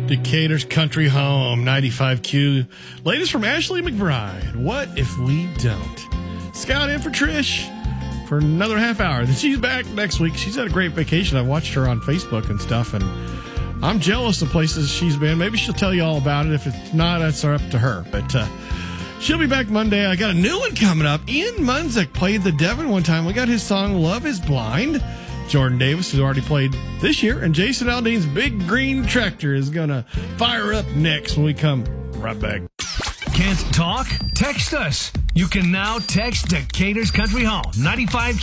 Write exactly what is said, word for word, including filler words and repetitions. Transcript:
Decatur's Country Home, ninety-five Q. Latest from Ashley McBride. What if we don't? Scout in for Trish for another half hour. Then she's back next week. She's had a great vacation. I watched her on Facebook and stuff, and I'm jealous of places she's been. Maybe she'll tell you all about it. If it's not, that's up to her. But uh, she'll be back Monday. I got a new one coming up. Ian Munzik played the Devon one time. We got his song Love is Blind. Jordan Davis, who's already played this year, and Jason Aldean's Big Green Tractor is going to fire up next when we come right back. Can't talk? Text us. You can now text Decatur's Country Home, ninety-five